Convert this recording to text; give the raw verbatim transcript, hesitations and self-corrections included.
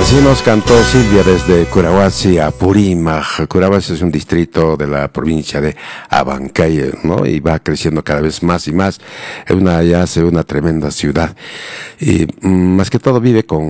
Así nos cantó Silvia desde Curahuasi a Purímac. Curahuasi es un distrito de la provincia de Abancay, ¿no? Y va creciendo cada vez más y más. Es una, ya hace una tremenda ciudad. Y mm, más que todo vive con